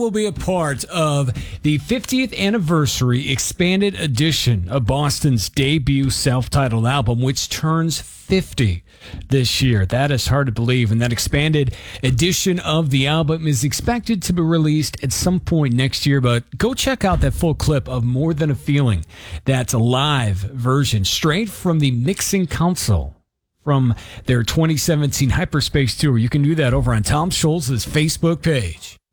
will be a part of the 50th anniversary expanded edition of Boston's debut self-titled album, which turns 50 this year. That is hard to believe, and that expanded edition of the album is expected to be released at some point next year, but go check out that full clip of More Than a Feeling. That's a live version straight from the mixing console from their 2017 Hyperspace tour. You can do that over on Tom Scholz's Facebook page.